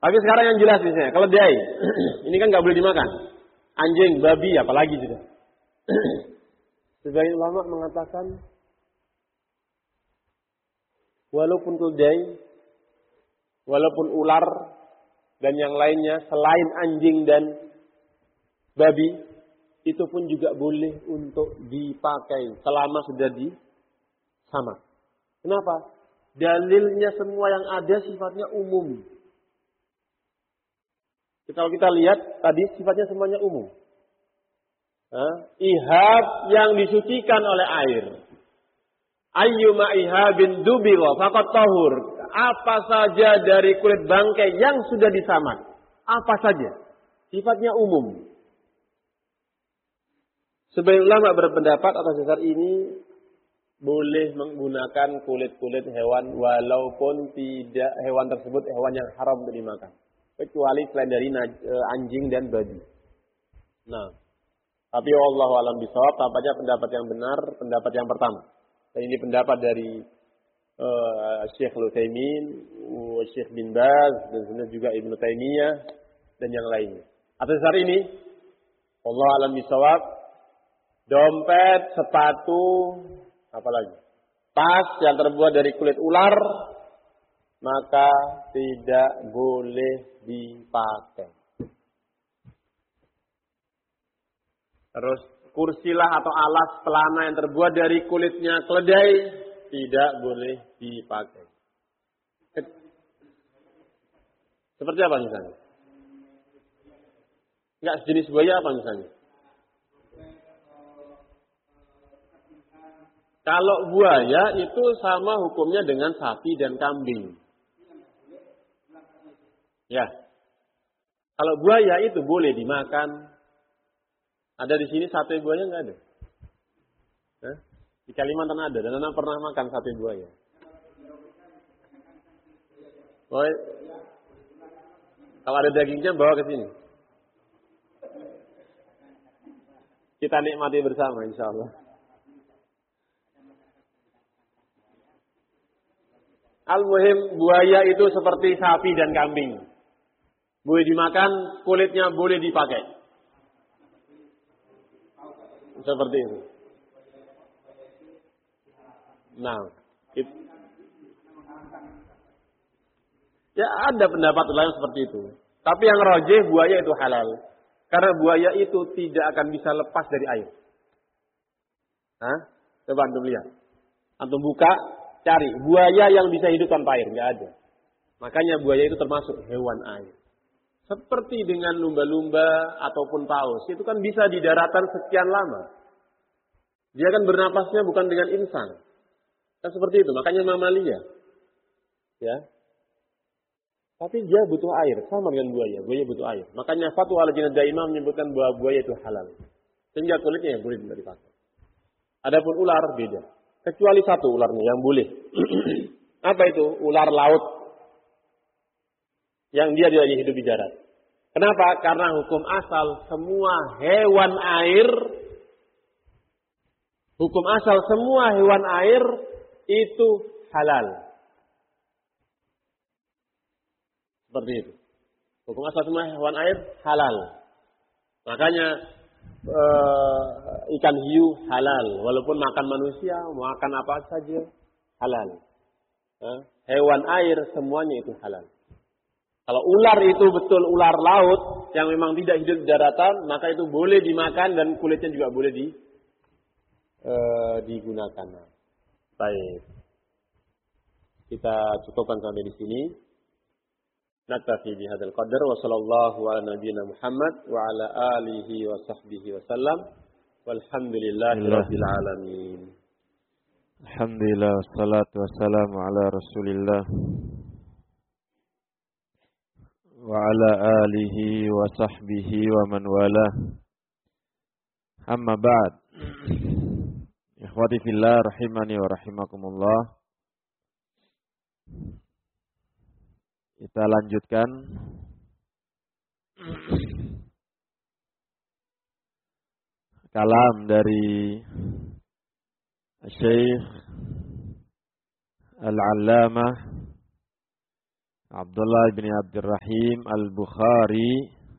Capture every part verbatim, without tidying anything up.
Tapi sekarang yang jelas misalnya, keledai, ini kan nggak boleh dimakan. Anjing, babi, apalagi sudah. Sebagian ulama mengatakan, walaupun keledai, walaupun ular, dan yang lainnya selain anjing dan babi, itu pun juga boleh untuk dipakai selama sudah disamak. Kenapa? Dalilnya semua yang ada sifatnya umum. Kalau kita lihat tadi sifatnya semuanya umum. Nah, ihab yang disucikan oleh air. Ayyuma ihabin dubira faqad tahur. Apa saja dari kulit bangkai yang sudah disamak. Apa saja. Sifatnya umum. Sebagian ulama berpendapat atas dasar ini boleh menggunakan kulit-kulit hewan walaupun tidak hewan tersebut hewan yang haram untuk dimakan. Kecuali selain dari anjing dan babi. Nah, tapi wallahu alam bisawab, tampaknya pendapat yang benar, pendapat yang pertama. Dan ini pendapat dari uh, Syekh Al-Utsaimin, uh, Syekh bin Baz, dan juga Ibnu Taimiyah dan yang lainnya. Atas dasar ini, wallahu alam bisawab, dompet, sepatu, apalagi tas yang terbuat dari kulit ular, maka tidak boleh dipakai. Terus kursilah atau alas pelana yang terbuat dari kulitnya keledai tidak boleh dipakai. Seperti apa misalnya? Enggak sejenis buaya apa misalnya? Kalau buaya itu sama hukumnya dengan sapi dan kambing. Ya. Kalau buaya itu boleh dimakan. Ada di sini sate buaya nggak ada? Hah? Di Kalimantan ada. Dan Anda pernah makan sate buaya? Oh, kalau ada dagingnya bawa ke sini. Kita nikmati bersama insya Allah. Al-muhim buaya itu seperti sapi dan kambing. Boleh dimakan, kulitnya boleh dipakai. Seperti itu. Nah, it, ya ada pendapat lain seperti itu. Tapi yang rajih buaya itu halal. Karena buaya itu tidak akan bisa lepas dari air. Hah? Coba antum lihat. Antum buka, cari buaya yang bisa hidup tanpa air, nggak ada. Makanya buaya itu termasuk hewan air. Seperti dengan lumba-lumba ataupun paus, itu kan bisa di daratan sekian lama. Dia kan bernapasnya bukan dengan insan. Kan seperti itu, makanya mamalia. Ya. Tapi dia butuh air, sama dengan buaya. Buaya butuh air. Makanya Fatwa Al-Lajnah Daimah menyebutkan bahwa buaya itu halal. Sehingga kulitnya yang boleh dipakai. Adapun ular beda. Kecuali satu ularnya yang boleh. Apa itu? Ular laut. Yang dia tidak hidup di darat. Kenapa? Karena hukum asal semua hewan air, hukum asal semua hewan air itu halal. Seperti itu. Hukum asal semua hewan air halal. Makanya eh, ikan hiu halal. Walaupun makan manusia, makan apa saja halal. Eh, hewan air semuanya itu halal. Kalau ular itu betul ular laut yang memang tidak hidup di daratan, maka itu boleh dimakan dan kulitnya juga boleh di, e, digunakan. Baik. Kita cukupkan sampai di sini. Naktafi bihadzal qadar wa sallallahu ala nabiyyina Muhammad wa ala alihi wa sahbihi wa sallam. Walhamdulillahi rabbil alamin. Alhamdulillah wassalatu wassalamu ala Rasulillah. Wa ala alihi wa sahbihi wa man wala. Amma ba'd. Ikhwati fillah rahimani wa rahimakumullah. Kita lanjutkan kalam dari Syekh Al-Allamah Abdullah bin Abdurrahim Al-Bukhari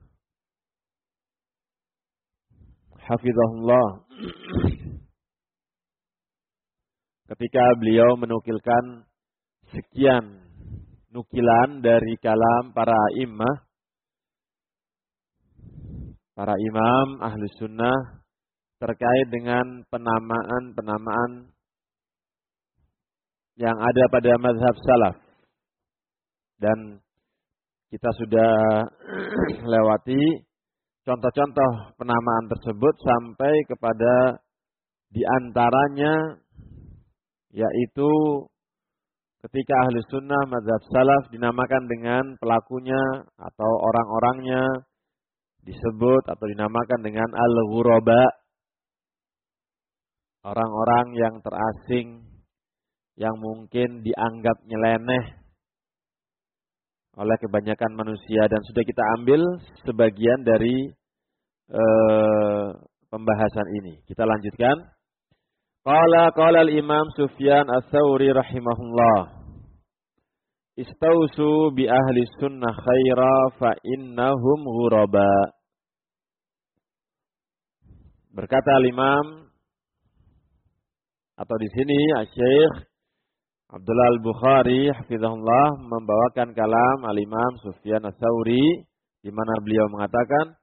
hafizahullah, ketika beliau menukilkan sekian nukilan dari kalam para imam, para imam Ahlus Sunnah terkait dengan penamaan-penamaan yang ada pada mazhab salaf. Dan kita sudah lewati contoh-contoh penamaan tersebut sampai kepada diantaranya yaitu ketika ahli sunnah mazhab salaf dinamakan dengan pelakunya atau orang-orangnya disebut atau dinamakan dengan al-ghuraba, orang-orang yang terasing, yang mungkin dianggap nyeleneh oleh kebanyakan manusia, dan sudah kita ambil sebagian dari eh, pembahasan ini. Kita lanjutkan. Qala qala al-Imam Sufyan Ats-Tsauri rahimahullah. Istausu bi ahli sunnah khaira fa innahum ghuraba. Berkata al-Imam, atau di sini Syekh Abdullah Al-Bukhari hafizahullah membawakan kalam al-Imam Sufyan Ats-Tsauri di mana beliau mengatakan,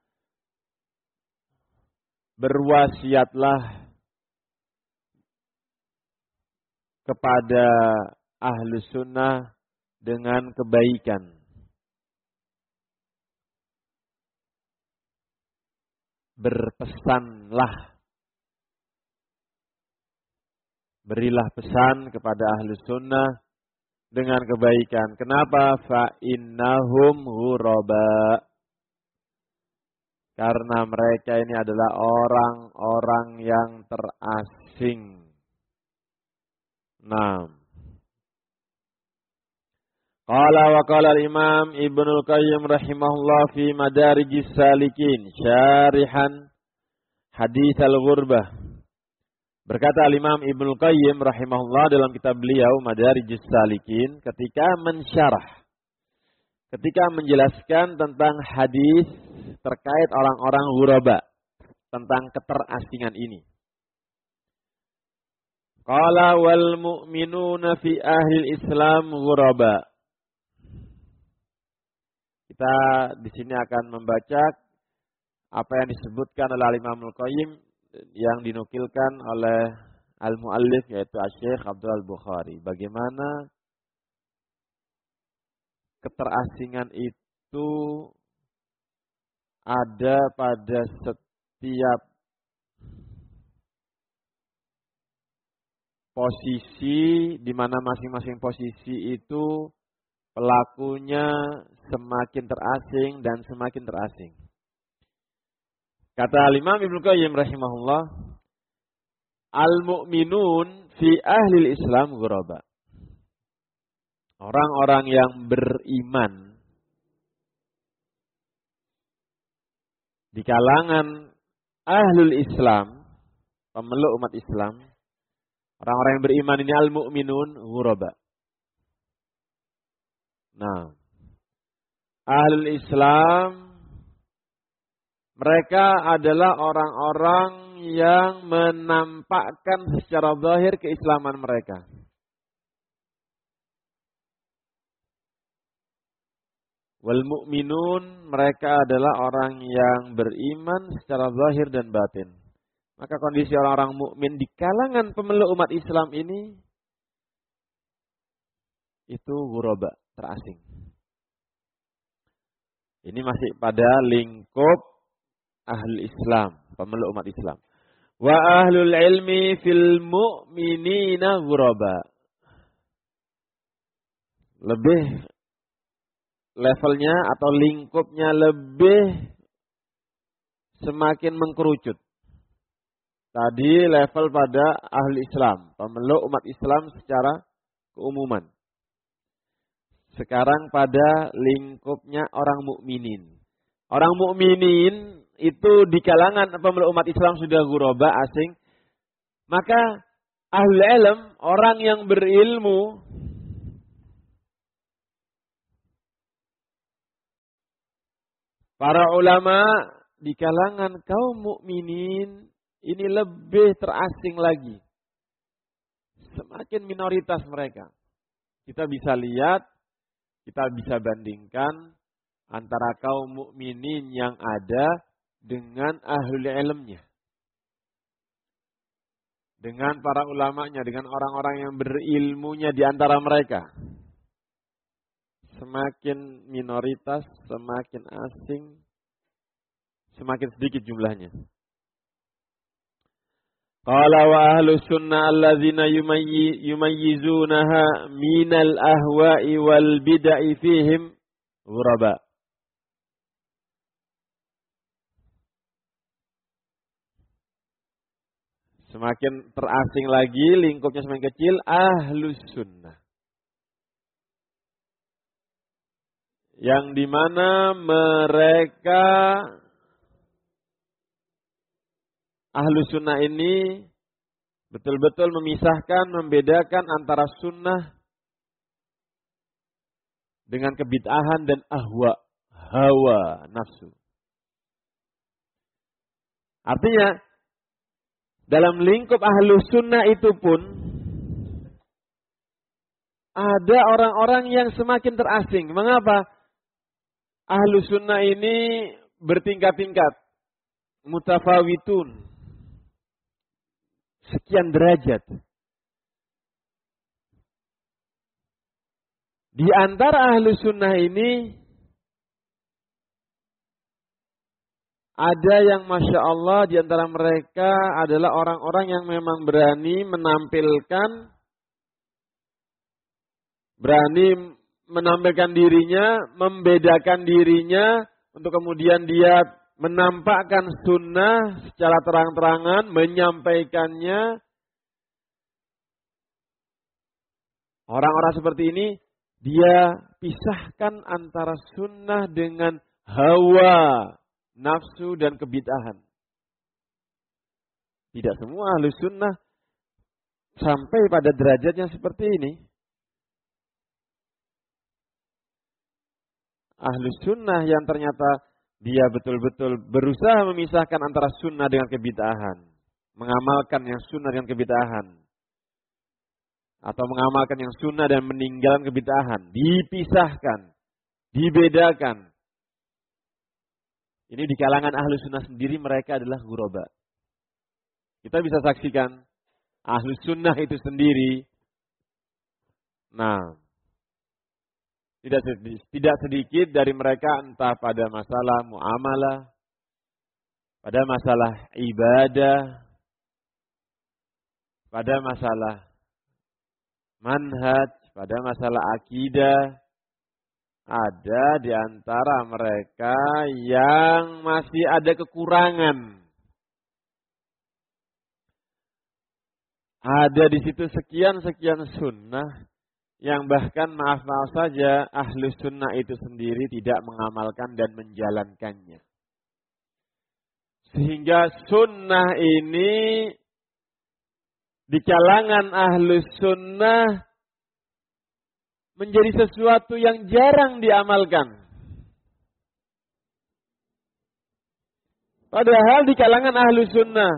berwasiatlah kepada ahlu sunnah dengan kebaikan. Berpesanlah, berilah pesan kepada ahlu sunnah dengan kebaikan. Kenapa? Fa innahum ghuraba. Karena mereka ini adalah orang-orang yang terasing. Nah. Qala wa qala al-Imam Ibnul Qayyim rahimahullah fi Madarijis Salikin syarihan hadits al-ghurbah. Berkata al-Imam Ibnul Qayyim rahimahullah dalam kitab beliau Madarijis Salikin ketika mensyarah, ketika menjelaskan tentang hadis terkait orang-orang ghuraba, tentang keterasingan ini. Qala wal mu'minuna fi ahli Islam ghuraba. Kita di sini akan membaca apa yang disebutkan oleh al-Imam Ibnul Qayyim yang dinukilkan oleh al-muallif yaitu Syekh Abdullah Al-Bukhari. Bagaimana keterasingan itu ada pada setiap posisi, di mana masing-masing posisi itu pelakunya semakin terasing dan semakin terasing. Kata Imam Ibnu Qayyim rahimahullah, al-mu'minun fi ahli Islam ghuraba. Orang-orang yang beriman di kalangan ahlul Islam, pemeluk umat Islam, orang-orang yang beriman ini al-mu'minun ghuraba. Nah, ahlul Islam mereka adalah orang-orang yang menampakkan secara zahir keislaman mereka. Wal mu'minun, mereka adalah orang yang beriman secara zahir dan batin. Maka kondisi orang-orang mukmin di kalangan pemeluk umat Islam ini itu ghuraba, terasing. Ini masih pada lingkup ahli Islam, pemeluk umat Islam. Wa ahlul ilmi fil mu'minina ghuraba. Lebih levelnya atau lingkupnya lebih semakin mengkerucut. Tadi level pada ahli Islam, pemeluk umat Islam secara keumuman. Sekarang pada lingkupnya orang mukminin. Orang mukminin itu di kalangan pemeluk umat Islam sudah ghuraba, asing. Maka ahli ilm, orang yang berilmu, para ulama di kalangan kaum mukminin ini lebih terasing lagi. Semakin minoritas mereka. Kita bisa lihat, kita bisa bandingkan antara kaum mukminin yang ada dengan ahlul ilmnya. Dengan para ulamanya, dengan orang-orang yang berilmunya di antara mereka. Semakin minoritas, semakin asing, semakin sedikit jumlahnya. Qala wa ahlu sunnah alladzina yumayyizunaha minal ahwa'i wal bid'i fihim ghuraba. Semakin terasing lagi, lingkupnya semakin kecil, ahlus sunnah. Yang dimana mereka ahlu sunnah ini betul-betul memisahkan, membedakan antara sunnah dengan kebid'ahan dan ahwa, hawa, nafsu. Artinya, dalam lingkup ahlu sunnah itu pun ada orang-orang yang semakin terasing. Mengapa? Ahlu sunnah ini bertingkat-tingkat. Mutafawitun. Sekian derajat. Di antara ahlu sunnah ini ada yang Masya Allah di antara mereka adalah orang-orang yang memang berani menampilkan, berani menampilkan dirinya, membedakan dirinya, untuk kemudian dia menampakkan sunnah secara terang-terangan, menyampaikannya. Orang-orang seperti ini, dia pisahkan antara sunnah dengan hawa, nafsu dan kebid'ahan. Tidak semua ahlu sunnah sampai pada derajatnya seperti ini. Ahlu sunnah yang ternyata dia betul-betul berusaha memisahkan antara sunnah dengan kebid'ahan. Mengamalkan yang sunnah dengan kebid'ahan. Atau mengamalkan yang sunnah dan meninggalkan kebid'ahan. Dipisahkan. Dibedakan. Ini di kalangan ahlu sunnah sendiri mereka adalah ghuraba. Kita bisa saksikan ahlu sunnah itu sendiri. Nah, tidak sedikit, tidak sedikit dari mereka entah pada masalah muamalah, pada masalah ibadah, pada masalah manhaj, pada masalah akidah, ada di antara mereka yang masih ada kekurangan. Ada di situ sekian-sekian sunnah yang bahkan maaf-maaf saja ahlu sunnah itu sendiri tidak mengamalkan dan menjalankannya. Sehingga sunnah ini di kalangan ahlu sunnah menjadi sesuatu yang jarang diamalkan. Padahal di kalangan ahlu sunnah,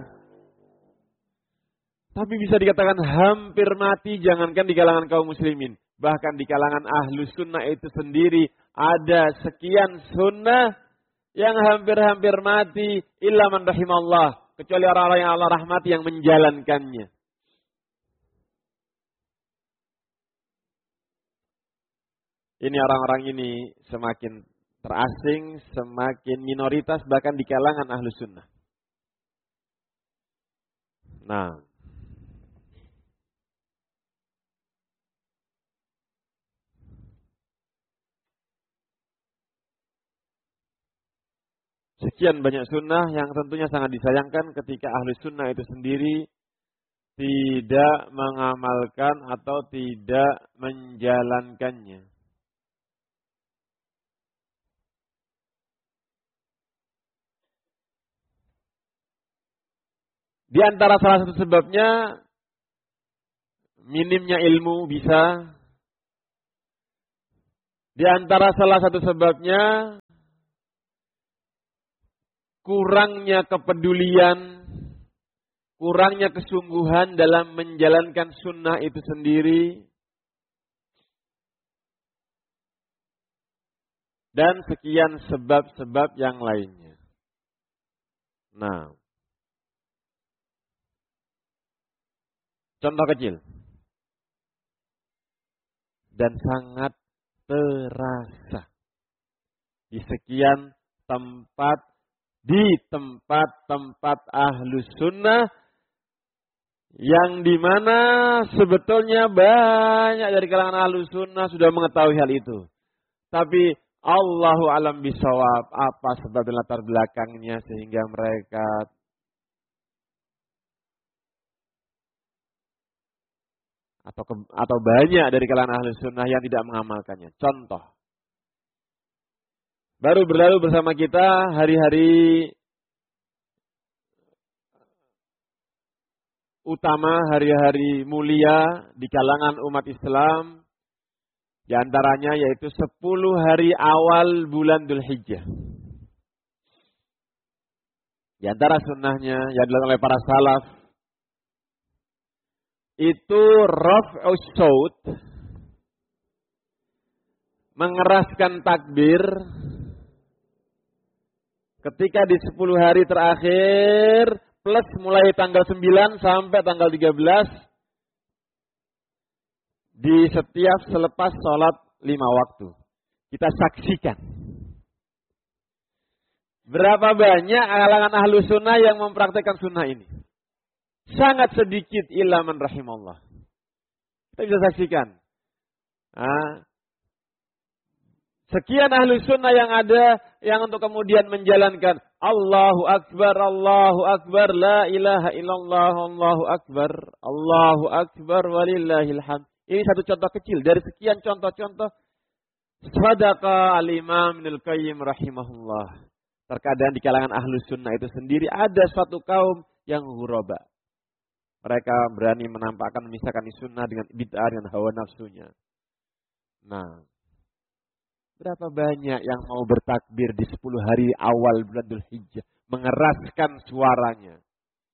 tapi bisa dikatakan hampir mati, jangankan di kalangan kaum muslimin. Bahkan di kalangan ahlu sunnah itu sendiri ada sekian sunnah yang hampir-hampir mati. Illa man rahimallah. Kecuali orang-orang yang Allah rahmati yang menjalankannya. Ini orang-orang ini semakin terasing, semakin minoritas bahkan di kalangan ahlu sunnah. Nah, sekian banyak sunnah yang tentunya sangat disayangkan ketika ahlu sunnah itu sendiri tidak mengamalkan atau tidak menjalankannya. Di antara salah satu sebabnya minimnya ilmu bisa. Di antara salah satu sebabnya kurangnya kepedulian, kurangnya kesungguhan dalam menjalankan sunnah itu sendiri, dan sekian sebab-sebab yang lainnya. Nah, contoh kecil. Dan sangat terasa di sekian tempat, di tempat-tempat ahlus sunnah, yang dimana sebetulnya banyak dari kalangan ahlus sunnah sudah mengetahui hal itu. Tapi Allahu alam bisawab, apa sebab dan latar belakangnya sehingga mereka atau ke, atau banyak dari kalangan ahlus sunnah yang tidak mengamalkannya. Contoh, baru berlalu bersama kita hari-hari utama, hari-hari mulia di kalangan umat Islam, di antaranya yaitu sepuluh hari awal bulan Dzulhijjah. Di antara sunnahnya yang dilakukan oleh para salaf itu raf'us saut, mengeraskan takbir ketika di sepuluh hari terakhir, plus mulai tanggal sembilan sampai tanggal tiga belas di setiap selepas sholat lima waktu. Kita saksikan berapa banyak kalangan ahlu sunnah yang mempraktekkan sunnah ini. Sangat sedikit, illa man rahimallah. Kita bisa saksikan. Nah, sekian ahlu sunnah yang ada yang untuk kemudian menjalankan Allahu Akbar, Allahu Akbar, la ilaha illallah, Allahu Akbar, Allahu Akbar, walillahil hamd. Ini satu contoh kecil dari sekian contoh-contoh Sadaqa al-Imam Ibnul Qayyim rahimahullah. Terkadang di kalangan ahlu sunnah itu sendiri ada suatu kaum yang ghuraba. Mereka berani menampakkan, memisahkan sunnah dengan bid'ah, dengan hawa nafsunya. Nah, berapa banyak yang mau bertakbir di sepuluh hari awal bulan Dzulhijjah, mengeraskan suaranya.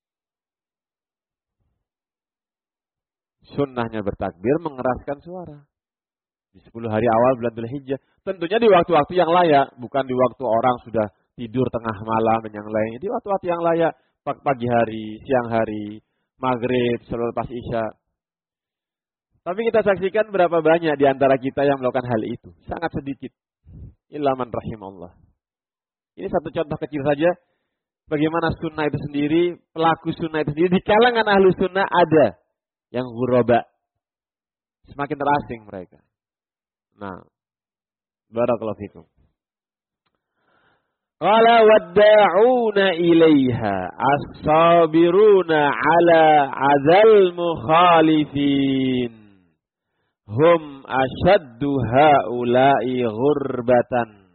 Sunnahnya bertakbir, mengeraskan suara. Di sepuluh hari awal bulan Dzulhijjah. Tentunya di waktu-waktu yang layak, bukan di waktu orang sudah tidur tengah malam dan yang lainnya. Di waktu-waktu yang layak, pagi hari, siang hari, maghrib, selepas isya. Tapi kita saksikan berapa banyak di antara kita yang melakukan hal itu. Sangat sedikit. Illa man rahimallah. Ini satu contoh kecil saja. Bagaimana sunnah itu sendiri, pelaku sunnah itu sendiri. Di kalangan ahlu sunnah ada yang ghuraba. Semakin terasing mereka. Nah, barakallahu fikum. Qala wadda'una ilaiha as-sabiruna ala azal mukhalifin hum ashaddu haula'i ghurbatan.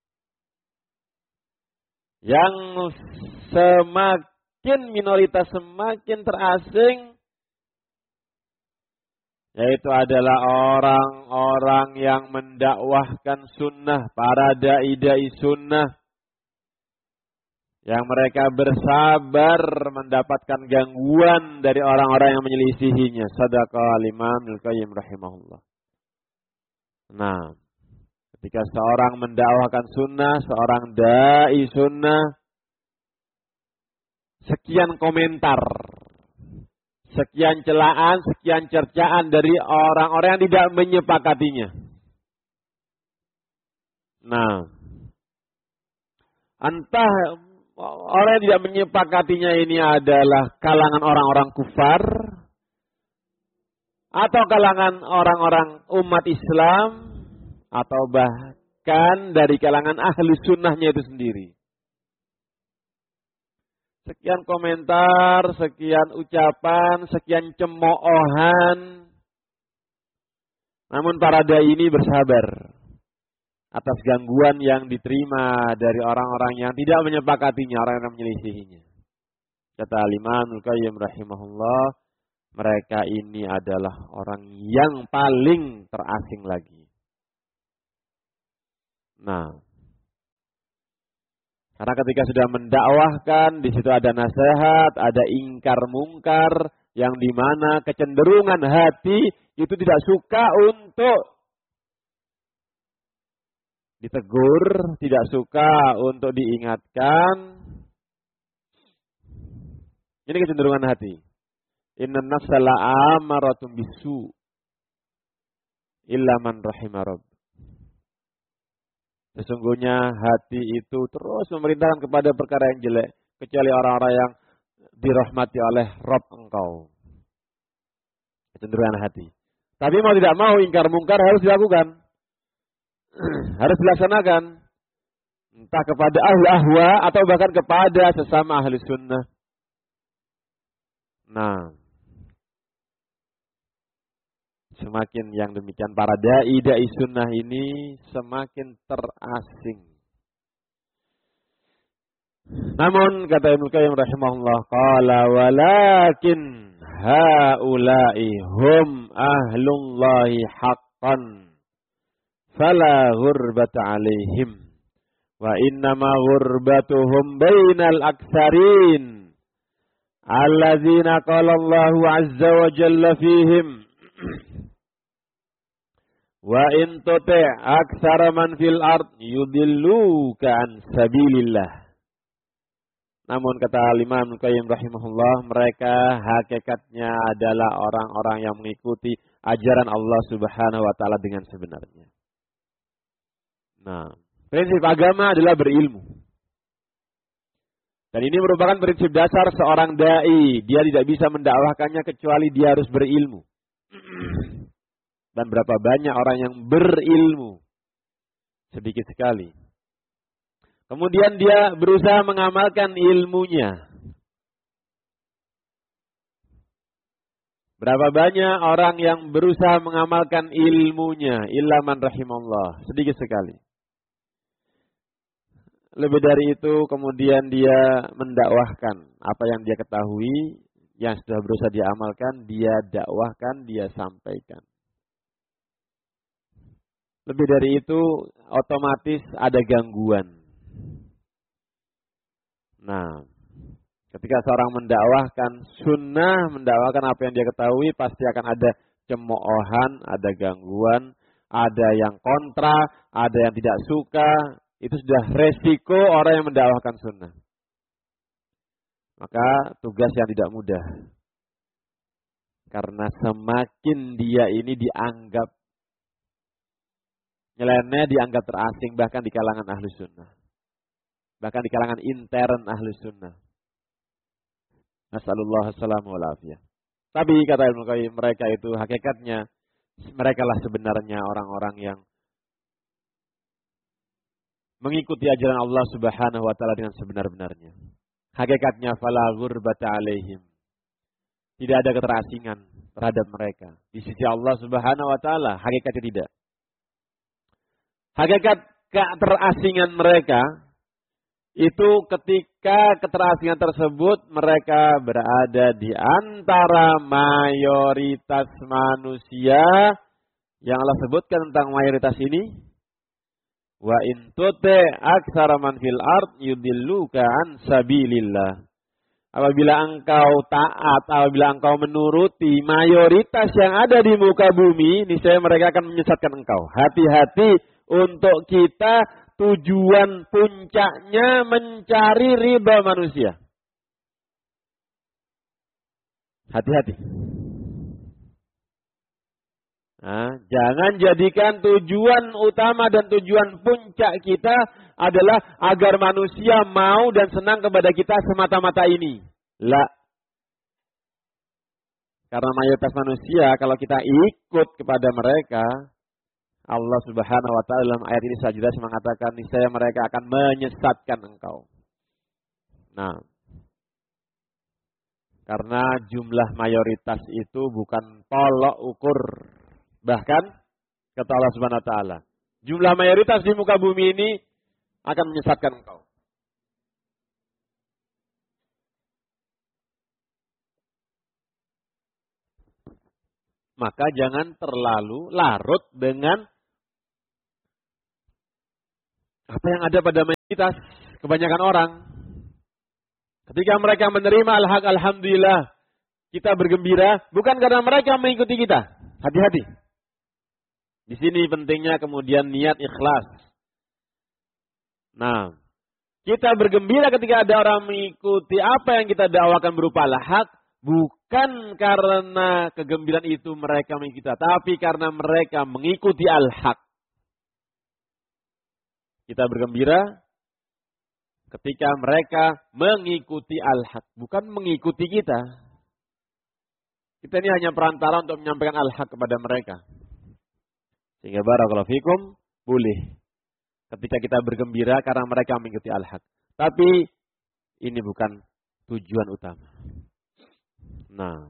Yang semakin minoritas semakin terasing yaitu adalah orang-orang yang mendakwahkan sunnah, para dai-dai sunnah, yang mereka bersabar mendapatkan gangguan dari orang-orang yang menyelisihinya. Sadaqa al-Imam Ibnul Qayyim rahimahullah. Nah, ketika seorang mendakwahkan sunnah, seorang dai sunnah, sekian komentar, sekian celaan, sekian cercaan dari orang-orang yang tidak menyepakatinya. Nah, entah orang yang tidak menyepakatinya ini adalah kalangan orang-orang kufar atau kalangan orang-orang umat Islam atau bahkan dari kalangan ahli sunnahnya itu sendiri. Sekian komentar, sekian ucapan, sekian cemoohan. Namun para dai ini bersabar atas gangguan yang diterima dari orang-orang yang tidak menyepakatinya, orang yang menyelisihinya. Kata Al-Imam Ibnul Qayyim rahimahullah, mereka ini adalah orang yang paling terasing lagi. Nah, Karena ketika sudah mendakwahkan, di situ ada nasihat, ada ingkar mungkar, yang dimana kecenderungan hati itu tidak suka untuk ditegur, tidak suka untuk diingatkan. Ini kecenderungan hati. Inna nafsa la'amaratun bisu illa man rahimah rabb. Sesungguhnya hati itu terus memerintahkan kepada perkara yang jelek, kecuali orang-orang yang dirahmati oleh Rabb engkau. Kecenderungan hati. Tapi mau tidak mau, ingkar mungkar harus dilakukan. Harus dilaksanakan. Entah kepada ahli ahwa atau bahkan kepada sesama ahli sunnah. Nah, semakin yang demikian para da'i da'i sunnah ini semakin terasing. Namun kata Ibnu Qayyim rahimahullah, qala walakin haula'i hum ahlullahi haqqan fala ghurbata alaihim wa innama ghurbatuhum bainal aktsarin alladzina qala Allahu azza wa jalla fihim wa in tuti' aktsara man fil ard yudilluka an sabilillah. Namun kata Imam Qayyim rahimahullah, mereka hakikatnya adalah orang-orang yang mengikuti ajaran Allah Subhanahu wa taala dengan sebenarnya. Nah, prinsip agama adalah berilmu. Dan ini merupakan prinsip dasar seorang dai. Dia tidak bisa mendakwahkannya kecuali dia harus berilmu. Dan berapa banyak orang yang berilmu? Sedikit sekali. Kemudian dia berusaha mengamalkan ilmunya. Berapa banyak orang yang berusaha mengamalkan ilmunya? Illa man rahimallah. Sedikit sekali. Lebih dari itu kemudian dia mendakwahkan apa yang dia ketahui, yang sudah berusaha dia amalkan, dia dakwahkan, dia sampaikan. Lebih dari itu otomatis ada gangguan. Nah, ketika seorang mendakwahkan sunnah, mendakwahkan apa yang dia ketahui, pasti akan ada cemoohan, ada gangguan, ada yang kontra, ada yang tidak suka. Itu sudah resiko orang yang mendakwahkan sunnah. Maka tugas yang tidak mudah. Karena semakin dia ini dianggap nyeleneh, dianggap terasing bahkan di kalangan ahli sunnah. Bahkan di kalangan intern ahli sunnah. Nasallallahu assalamu alaihi. Tapi kata Ibnu Qayyim, mereka itu hakikatnya, mereka lah sebenarnya orang-orang yang mengikuti ajaran Allah Subhanahu wa taala dengan sebenar-benarnya. Hakikatnya fala ghurbata alaihim. Tidak ada keterasingan terhadap mereka. Di sisi Allah Subhanahu wa taala hakikatnya tidak. Hakikat keterasingan mereka itu ketika keterasingan tersebut mereka berada di antara mayoritas manusia yang Allah sebutkan tentang mayoritas ini. Wa in tuti' aktsara man fil ard yudilluka an sabilillah. Apabila engkau taat, apabila engkau menuruti mayoritas yang ada di muka bumi, niscaya mereka akan menyesatkan engkau. Hati-hati untuk kita tujuan puncaknya mencari ridha manusia. Hati-hati. Nah, jangan jadikan tujuan utama dan tujuan puncak kita adalah agar manusia mau dan senang kepada kita semata-mata ini. La. Karena mayoritas manusia kalau kita ikut kepada mereka, Allah Subhanahu wa taala dalam ayat ini sangat jelas mengatakan niscaya mereka akan menyesatkan engkau. Nah, karena jumlah mayoritas itu bukan tolok ukur. Bahkan kata Allah Subhanahu wa taala, jumlah mayoritas di muka bumi ini akan menyesatkan engkau. Maka jangan terlalu larut dengan apa yang ada pada mayoritas. kebanyakan orang. Ketika mereka menerima al-haq, alhamdulillah, kita bergembira, bukan karena mereka mengikuti kita. Hati-hati. Di sini pentingnya kemudian niat ikhlas. Nah, kita bergembira ketika ada orang mengikuti apa yang kita dakwakan berupa al-haq, bukan karena kegembiraan itu mereka mengikuti kita, tapi karena mereka mengikuti al-haq. Kita bergembira ketika mereka mengikuti al-haq, bukan mengikuti kita. Kita ini hanya perantara untuk menyampaikan al-haq kepada mereka. Sehingga barakallahu fikum, boleh ketika kita bergembira karena mereka mengikuti al-haq. Tapi ini bukan tujuan utama. Nah,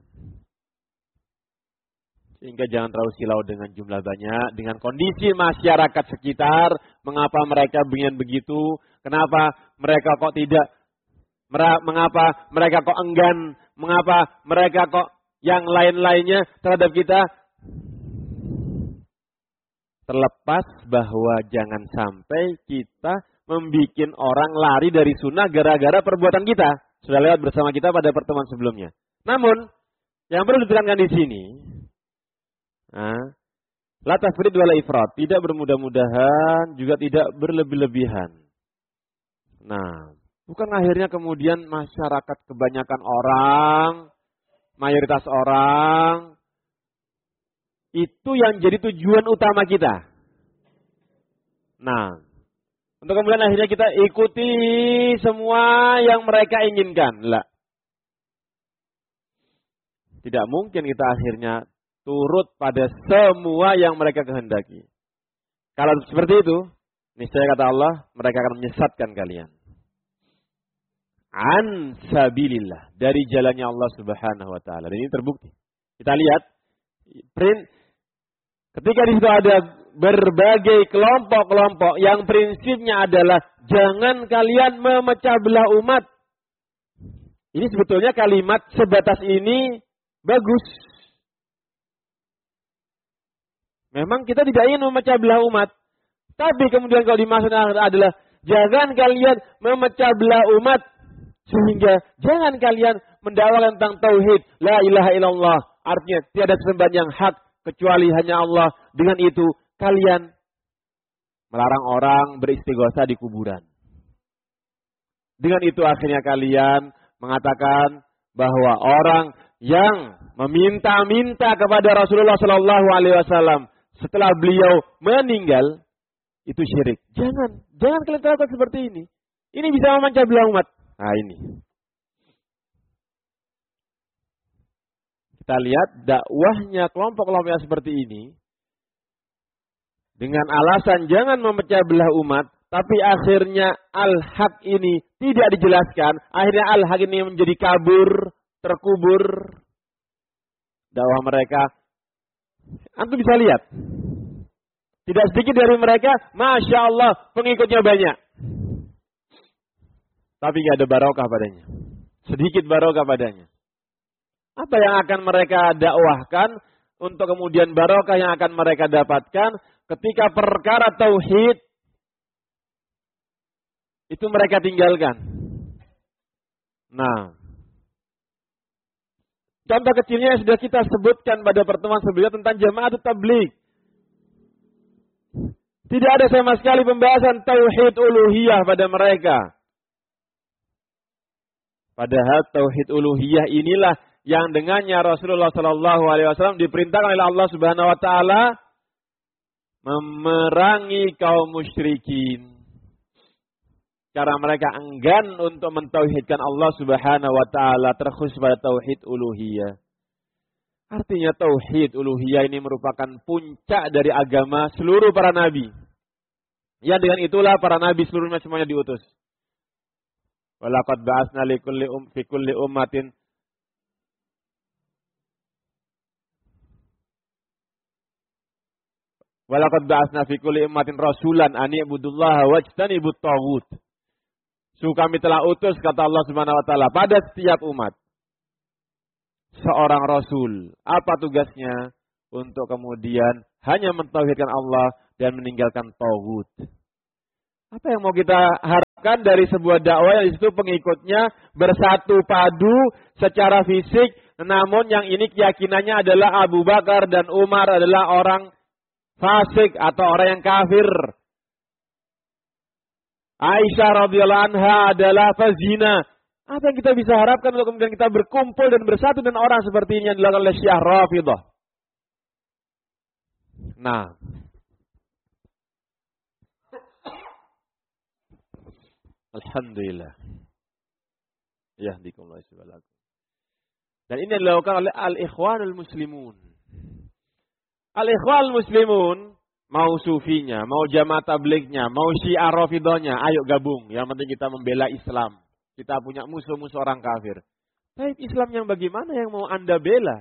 sehingga jangan terlalu silau dengan jumlah banyak, dengan kondisi masyarakat sekitar, mengapa mereka begini begitu, kenapa mereka kok tidak, mengapa mereka kok enggan, mengapa mereka kok yang lain-lainnya terhadap kita. Terlepas bahwa jangan sampai kita membuat orang lari dari sunnah gara-gara perbuatan kita. Sudah lewat bersama kita pada pertemuan sebelumnya. Namun, yang perlu ditekankan di sini, nah, la tafrid wala ifrat, tidak bermudah-mudahan, juga tidak berlebih-lebihan. Nah, bukan akhirnya kemudian masyarakat kebanyakan orang, mayoritas orang, itu yang jadi tujuan utama kita. Nah, untuk kemudian akhirnya kita ikuti semua yang mereka inginkan. Lah. Tidak mungkin kita akhirnya turut pada semua yang mereka kehendaki. Kalau seperti itu, niscaya kata Allah, mereka akan menyesatkan kalian. An sabilillah, dari jalannya Allah Subhanahu wa taala. Dan ini terbukti. Kita lihat print ketika di situ ada berbagai kelompok-kelompok yang prinsipnya adalah jangan kalian memecah belah umat. Ini sebetulnya kalimat sebatas ini bagus. Memang kita tidak ingin memecah belah umat. Tapi kemudian kalau dimaksudkan adalah jangan kalian memecah belah umat. Sehingga jangan kalian mendakwakan tentang tauhid. La ilaha illallah. Artinya tiada sembahan yang hak kecuali hanya Allah. Dengan itu kalian melarang orang beristighosa di kuburan. Dengan itu akhirnya kalian mengatakan bahwa orang yang meminta-minta kepada Rasulullah Shallallahu Alaihi Wasallam setelah beliau meninggal itu syirik. Jangan, jangan kalian lakukan seperti ini. Ini bisa memecah belah umat. Nah ini. Kita lihat dakwahnya kelompok-kelompok yang seperti ini. Dengan alasan jangan memecah belah umat. Tapi akhirnya al-haq ini tidak dijelaskan. Akhirnya al-haq ini menjadi kabur, terkubur. Dakwah mereka. Antum bisa lihat. Tidak sedikit dari mereka. Masya Allah pengikutnya banyak. Tapi tidak ada barokah padanya. Sedikit barokah padanya. Apa yang akan mereka dakwahkan untuk kemudian barokah yang akan mereka dapatkan ketika perkara tauhid itu mereka tinggalkan. Nah, contoh kecilnya yang sudah kita sebutkan pada pertemuan sebelumnya tentang jamaah tabligh. Tidak ada sama sekali pembahasan tauhid uluhiyah pada mereka. Padahal tauhid uluhiyah inilah yang dengannya Rasulullah Shallallahu Alaihi Wasallam diperintahkan oleh Allah Subhanahu Wa Taala memerangi kaum musyrikin. Cara mereka enggan untuk mentauhidkan Allah Subhanahu Wa Taala terkhusus pada tauhid uluhiyah. Artinya tauhid uluhiyah ini merupakan puncak dari agama seluruh para nabi. Yang dengan itulah para nabi seluruhnya semuanya diutus. Walaqad ba'atsna li kulli um fi kulli ummatin Walaqad ba'atsna fi kulli ummatin rasulan an i'budullaha wajtanibut taghut. Sungguh kami telah utus kata Allah Subhanahu wa taala pada setiap umat seorang rasul. Apa tugasnya? Untuk kemudian hanya mentauhidkan Allah dan meninggalkan taghut. Apa yang mau kita harapkan diharapkan dari sebuah dakwah yang disitu pengikutnya bersatu padu secara fisik, namun yang ini keyakinannya adalah Abu Bakar dan Umar adalah orang fasik atau orang yang kafir. Aisyah radhiyallahu anha adalah pezina. Apa yang kita bisa harapkan untuk kemudian kita berkumpul dan bersatu dengan orang seperti ini yang dilakukan oleh Syiah Rafidhah? Nah, alhamdulillah. Ya, dikumulai subhanahu. Dan ini dilakukan oleh al-ikhwanul muslimun. Al-ikhwanul muslimun, mau sufinya, mau jamaah tablignya, mau Syiah Rafidhahnya, ayo gabung. Yang penting kita membela Islam. Kita punya musuh-musuh orang kafir. Tapi Islam yang bagaimana yang mau Anda bela?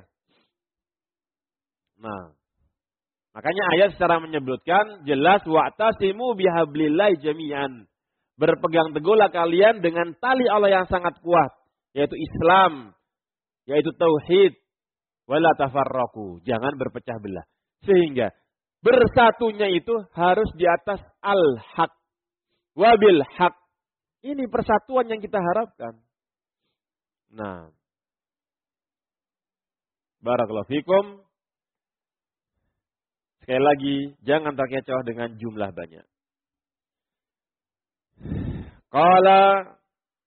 Nah, makanya ayat secara menyebutkan jelas wa'tasimu bihablillahi jami'an. Berpegang teguhlah kalian dengan tali Allah yang sangat kuat, yaitu Islam, yaitu tauhid, wala tafarraqu, jangan berpecah belah. Sehingga bersatunya itu harus di atas al-haq wabil haq. Ini persatuan yang kita harapkan. Nah, barakallahu fikum. Sekali lagi, jangan terkecoh dengan jumlah banyak. Qala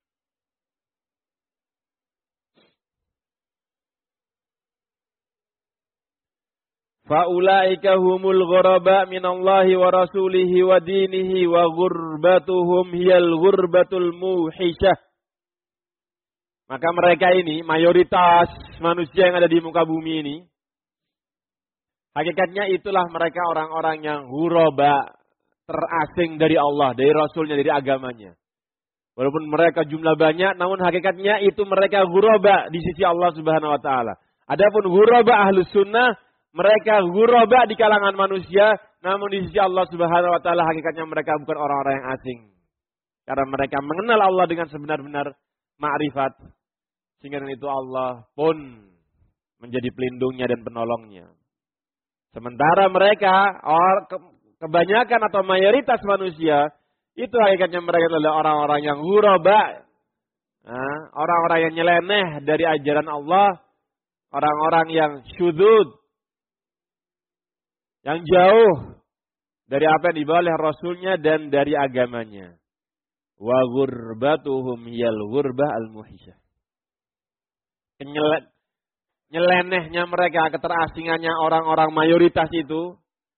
Fa'ulaika humul ghuraba minallahi wa rasulihi wa dinihi wa ghurbatuhum hiyal ghurbatul muhisyah. Maka mereka ini, mayoritas manusia yang ada di muka bumi ini, hakikatnya itulah mereka orang-orang yang ghuraba, terasing dari Allah, dari Rasulnya, dari agamanya. Walaupun mereka jumlah banyak, namun hakikatnya itu mereka ghuraba di sisi Allah Subhanahu wa taala. Adapun ghuraba ahlus sunnah, mereka ghuraba di kalangan manusia, namun di sisi Allah Subhanahu wa taala hakikatnya mereka bukan orang-orang yang asing. Karena mereka mengenal Allah dengan sebenar-benar ma'rifat. Sehingga dengan itu Allah pun menjadi pelindungnya dan penolongnya. Sementara mereka, kebanyakan atau mayoritas manusia, itu hakikatnya mereka adalah orang-orang yang ghuraba. Orang-orang yang nyeleneh dari ajaran Allah. Orang-orang yang syudzud. Yang jauh dari apa yang dibawa oleh Rasulnya dan dari agamanya. Wa ghurbatuhum hiyal ghurbah al-muhisyah. Nyelenehnya mereka, keterasingannya orang-orang mayoritas itu.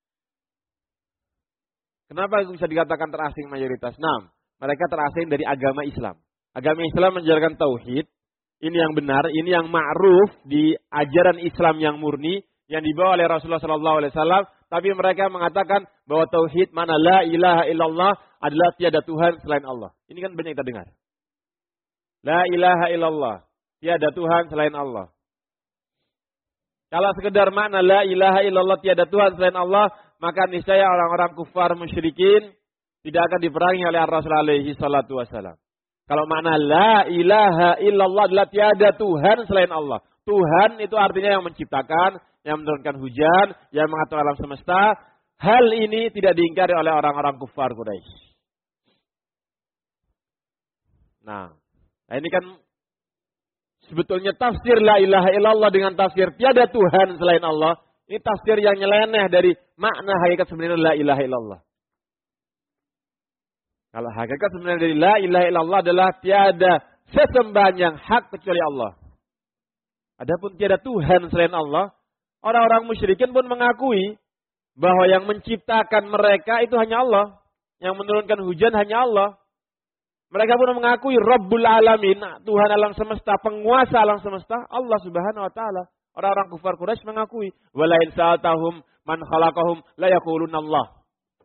Kenapa bisa dikatakan terasing mayoritas? Nah, mereka terasing dari agama Islam. Agama Islam menjalankan tauhid. Ini yang benar, ini yang ma'ruf di ajaran Islam yang murni yang dibawa oleh Rasulullah sallallahu alaihi wasallam, tapi mereka mengatakan bahwa tauhid mana la ilaha illallah adalah tiada Tuhan selain Allah. Ini kan banyak kita dengar. La ilaha illallah, tiada Tuhan selain Allah. Kalau sekedar makna la ilaha illallah tiada Tuhan selain Allah, maka niscaya orang-orang kufar musyrikin tidak akan diperangi oleh Rasul alaihi salatu wasallam. Kalau makna la ilaha illallah adalah tiada Tuhan selain Allah. Tuhan itu artinya yang menciptakan, yang menurunkan hujan, yang mengatur alam semesta. Hal ini tidak diingkari oleh orang-orang kufar Quraisy. Nah, nah ini kan sebetulnya tafsir la ilaha illallah dengan tafsir tiada Tuhan selain Allah. Ini tafsir yang nyeleneh dari makna hakikat sebenarnya la ilaha illallah. Kalau hakikat sebenarnya dari la ilaha illallah adalah tiada sesembahan yang hak kecuali Allah. Adapun tiada Tuhan selain Allah, orang-orang musyrikin pun mengakui bahwa yang menciptakan mereka itu hanya Allah. Yang menurunkan hujan hanya Allah. Mereka pun mengakui Rabbul Alamin, Tuhan alam semesta, penguasa alam semesta, Allah Subhanahu wa taala. Orang-orang kufar Quraisy mengakui, "Wala in sa'altahum man khalaqahum la yaquluna Allah."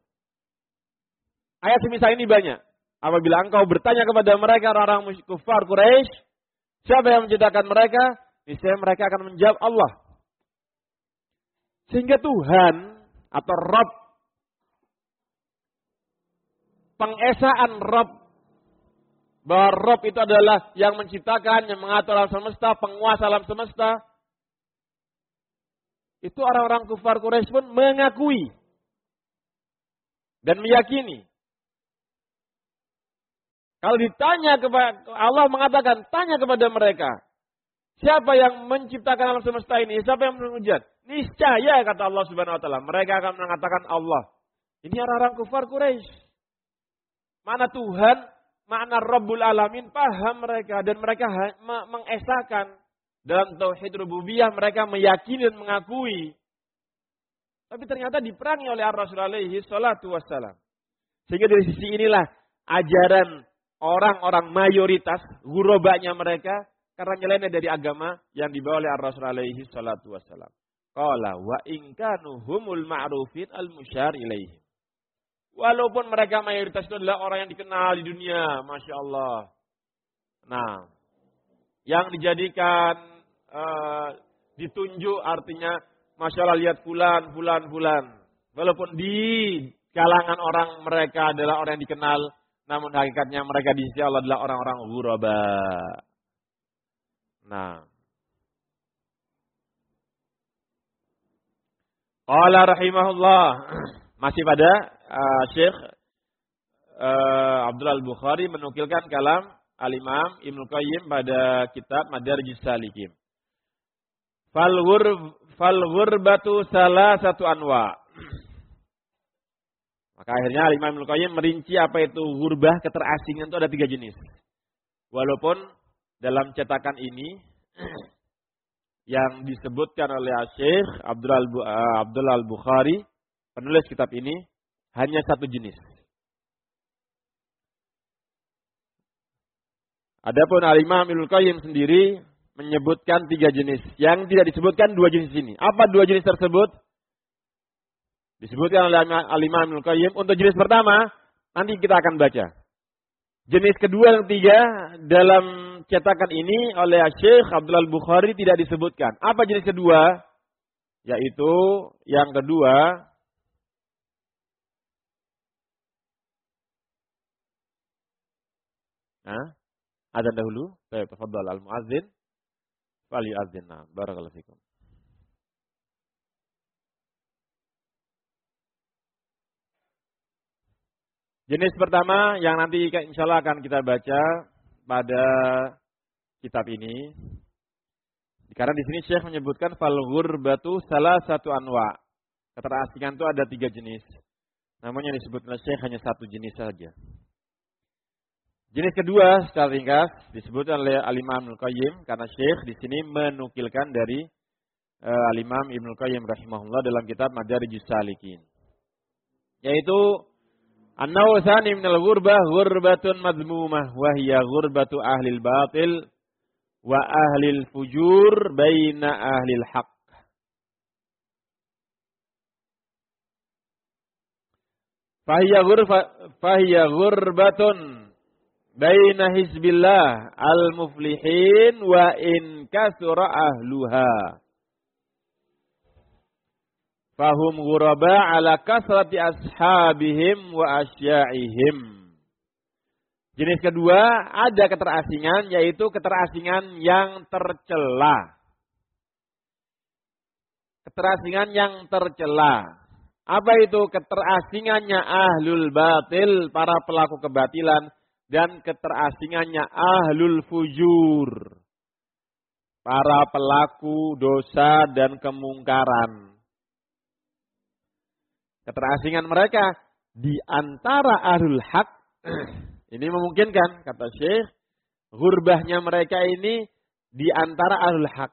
Ayat semisal ini banyak. Apabila engkau bertanya kepada mereka orang-orang kufar Quraisy, siapa yang menciptakan mereka? Niscaya mereka akan menjawab Allah. Sehingga Tuhan atau Rabb, pengesaan Rabb, bahwa Rabb itu adalah yang menciptakan, yang mengatur alam semesta, penguasa alam semesta. Itu orang-orang kufar Quraisy pun mengakui dan meyakini Kalau ditanya kepada Allah mengatakan, tanya kepada mereka. Siapa yang menciptakan alam semesta ini? Siapa yang mengujian? Niscaya kata Allah Subhanahu wa taala, mereka akan mengatakan Allah. Ini orang-orang kufar Quraisy. Mana Tuhan, makna Rabbul Alamin, paham mereka dan mereka mengesahkan dalam tauhid rububiyah, mereka meyakini dan mengakui. Tapi ternyata diperangi oleh Ar-Rasul alaihi salatu wassalam. Sehingga dari sisi inilah ajaran orang-orang mayoritas, gurobanya mereka, karena nyeleneh dari agama yang dibawa oleh Ar-Rasul alaihi salatu wassalam. Qala wa in kanu humul ma'rufin al-musyar ilaihim. Walaupun mereka mayoritas itu adalah orang yang dikenal di dunia, Masya Allah. Nah, yang dijadikan, uh, ditunjuk artinya, Masya Allah lihat fulan, fulan, fulan. Walaupun di kalangan orang mereka adalah orang yang dikenal, namun hakikatnya mereka di sisi Allah adalah orang-orang ghuraba. Nah. Qala rahimahullah. Masih pada uh, Syekh uh, Abdul Al-Bukhari menukilkan kalam Al-Imam Ibnu Qayyim pada kitab Madarijus Salikin. Fal ghurb fal ghurbatu salah satu anwa. Maka akhirnya Al-Imam Ibnu Qayyim merinci apa itu ghurbah, keterasingan itu ada tiga jenis. Walaupun dalam cetakan ini yang disebutkan oleh Syekh Abdul Al-Bukhari, penulis kitab ini, hanya satu jenis. Adapun Al-Imam Ibnu Qayyim sendiri menyebutkan tiga jenis. Yang tidak disebutkan dua jenis ini. Apa dua jenis tersebut? Disebutkan oleh Al-Imam Ibnu Qayyim. Untuk jenis pertama, nanti kita akan baca. Jenis kedua dan tiga dalam cetakan ini oleh Syekh Abdul Al-Bukhari tidak disebutkan. Apa jenis kedua? Yaitu yang kedua, nah, adzan dahulu. Baik, tafadhal al-muazzin. Fal yu'azzin. Nah, barakallahu fikum. Jenis pertama yang nanti insyaallah akan kita baca pada kitab ini. Karena di sini Syekh menyebutkan fal ghurbatu salah satu anwa. Keterasingan itu ada tiga jenis. Namun yang disebut oleh Syekh hanya satu jenis saja. Jenis kedua secara ringkas disebutkan oleh Al-Imam Ibnu Qayyim karena Syekh di sini menukilkan dari uh, Al-Imam Ibnu Qayyim rahimahullah dalam kitab Madarijus Salikin. Yaitu an-naw tsani minal ghurbah ghurbatun madmumah wa hiya ghurbatu ahlil batil wa ahlil fujur baina ahlil haq. Fahiya ghurfa fahiya ghurbatun baina hizbillah al-muflihin wa in kasura ahluha. Fahum ghuraba ala kasrati ashabihim wa asya'ihim. Jenis kedua, ada keterasingan, yaitu keterasingan yang tercela. Keterasingan yang tercela. Apa itu? Keterasingannya ahlul batil, para pelaku kebatilan, dan keterasingannya ahlul fujur, para pelaku dosa dan kemungkaran. Keterasingan mereka di antara ahlul haq, ini memungkinkan, kata Syekh, ghurbahnya mereka ini di antara ahlul haq.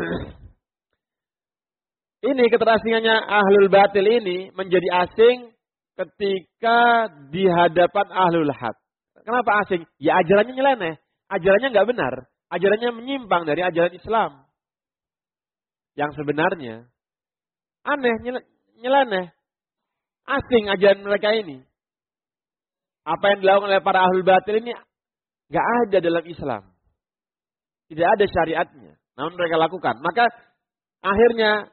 Ini keterasingannya ahlul batil ini menjadi asing ketika di hadapan ahlul haq. Kenapa asing? Ya ajarannya nyeleneh, ajarannya nggak benar, ajarannya menyimpang dari ajaran Islam. Yang sebenarnya aneh, nyeleneh. Asing ajaran mereka ini. Apa yang dilakukan oleh para ahlul batil ini gak ada dalam Islam. Tidak ada syariatnya. Namun mereka lakukan. Maka akhirnya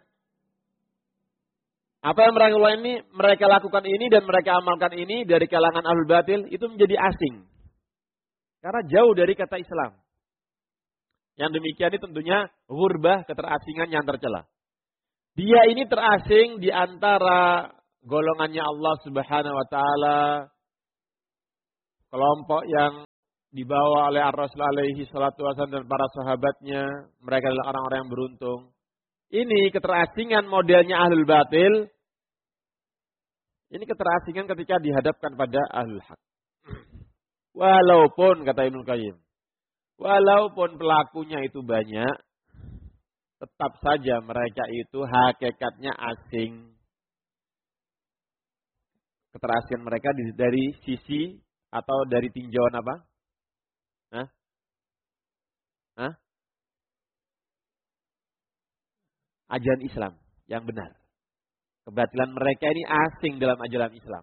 apa yang mereka lakukan ini, mereka lakukan ini dan mereka amalkan ini dari kalangan ahlul batil itu menjadi asing. Karena jauh dari kata Islam. Yang demikian ini tentunya ghurbah, keterasingan yang tercela. Dia ini terasing di antara golongannya Allah Subhanahu wa taala, kelompok yang dibawa oleh Ar-Rasul alaihi salatu wasallam dan para sahabatnya. Mereka adalah orang-orang yang beruntung. Ini keterasingan modelnya ahlul batil. Ini keterasingan ketika dihadapkan pada ahlul haq. Walaupun, kata Ibnu Qayyim, walaupun pelakunya itu banyak, tetap saja mereka itu hakikatnya asing. Keterasian mereka dari sisi atau dari tinjauan apa? Hah? Hah? Ajaran Islam yang benar. Kebatilan mereka ini asing dalam ajaran Islam.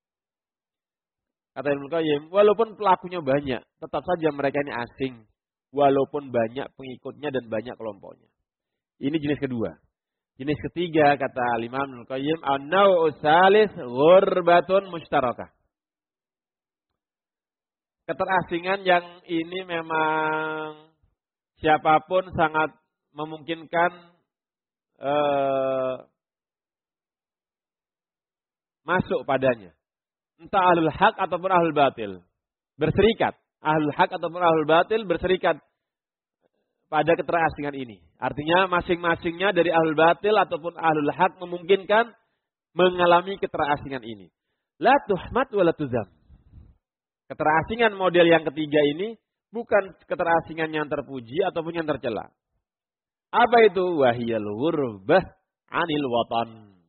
Kata Ibnu Qayyim, walaupun pelakunya banyak, tetap saja mereka ini asing. Walaupun banyak pengikutnya dan banyak kelompoknya. Ini jenis kedua. Jenis ketiga, kata Imam Ibnu Qayyim, an-naw'u tsalits ghurbatun mushtarakah. Keterasingan yang ini memang siapapun sangat memungkinkan eh, masuk padanya. Entah ahlul haq ataupun ahlul batil. Berserikat. Ahlul haq ataupun ahlul batil berserikat pada keterasingan ini. Artinya masing-masingnya dari ahlul batil ataupun ahlul haq memungkinkan mengalami keterasingan ini. La tuhmat wa la tuzam. Keterasingan model yang ketiga ini bukan keterasingan yang terpuji ataupun yang tercela. Apa itu? Wahiyal ghurbah anil watan.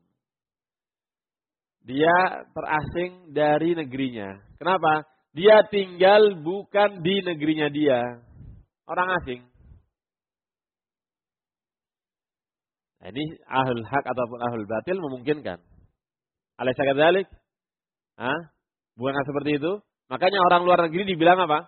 Dia terasing dari negerinya. Kenapa? Dia tinggal bukan di negerinya dia. Orang asing. Nah, ini ahlul haq ataupun ahlul batil memungkinkan. Alaysa kadzalik? Hah? Bukan seperti itu? Makanya orang luar negeri dibilang apa?